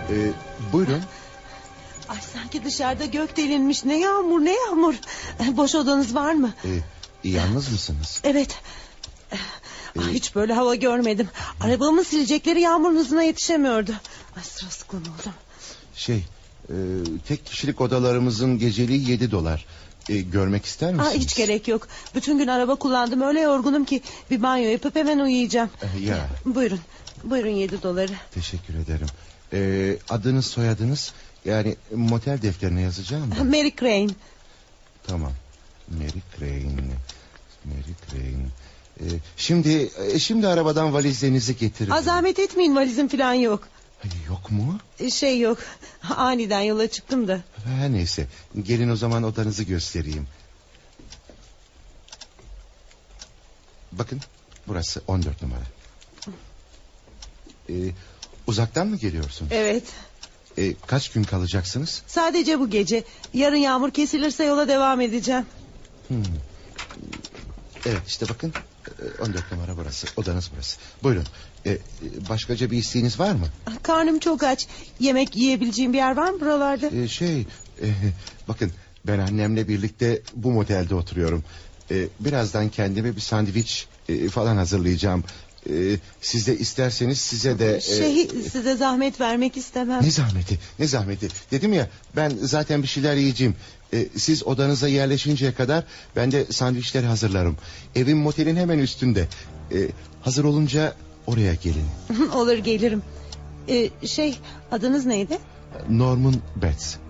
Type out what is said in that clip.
Buyurun. Ay sanki dışarıda gök delinmiş. Ne yağmur ne yağmur. Boş odanız var mı? Yalnız mısınız? Evet. Hiç böyle hava görmedim. Arabamı silecekleri yağmurun hızına yetişemiyordu. Ay sırılsıklam oldum. Tek kişilik odalarımızın geceliği $7. Görmek ister misiniz? Hiç gerek yok. Bütün gün araba kullandım. Öyle yorgunum ki bir banyo yapıp hemen uyuyacağım. Ya. Buyurun. Buyurun $7. Teşekkür ederim. Adınız soyadınız, yani motel defterine yazacağım da. Mary Crane. Tamam. Mary Crane. Şimdi arabadan valizlerinizi getirin. Zahmet etmeyin, valizim falan yok. Yok mu? Yok. Aniden yola çıktım da. Her neyse. Gelin o zaman odanızı göstereyim. Bakın burası 14 numara. Uzaktan mı geliyorsunuz? Evet. Kaç gün kalacaksınız? Sadece bu gece. Yarın yağmur kesilirse yola devam edeceğim. Evet işte bakın 14 numara burası. Odanız burası. Buyurun. Başkaca bir isteğiniz var mı? Karnım çok aç. Yemek yiyebileceğim bir yer var mı buralarda? Bakın ben annemle birlikte bu motelde oturuyorum. Birazdan kendime bir sandviç falan hazırlayacağım. Siz de isterseniz size de... Size zahmet vermek istemem. Ne zahmeti? Dedim ya, ben zaten bir şeyler yiyeceğim. Siz odanıza yerleşinceye kadar ben de sandviçleri hazırlarım. Evim motelin hemen üstünde. Hazır olunca oraya gelin. Olur, gelirim. Adınız neydi? Norman Betts.